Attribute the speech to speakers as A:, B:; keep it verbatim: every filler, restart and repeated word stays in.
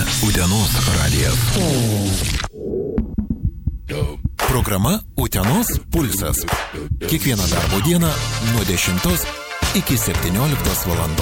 A: Utenos radijas. Programa Utenos pulsas. Kiekvieną darbo dieną nuo dešimtos iki septynioliktos valandos.